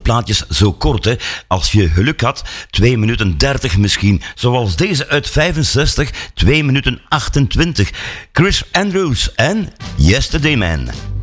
plaatjes zo kort, hè. Als je geluk had, 2 minuten 30 misschien. Zoals deze uit 65, 2 minuten 28. Chris Andrews en Yesterday Man.